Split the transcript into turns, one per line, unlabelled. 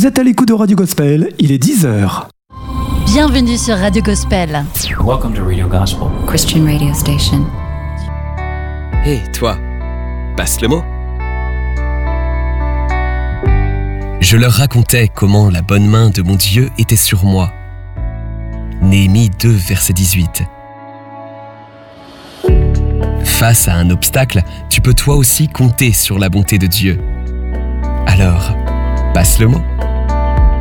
Vous êtes à l'écoute de Radio Gospel, il est 10h.
Bienvenue sur Radio Gospel.
Welcome to Radio Gospel,
Christian radio station.
Hé, toi, passe le mot. Je leur racontais comment la bonne main de mon Dieu était sur moi. Néhémie 2, verset 18. Face à un obstacle, tu peux toi aussi compter sur la bonté de Dieu. Alors, passe le mot.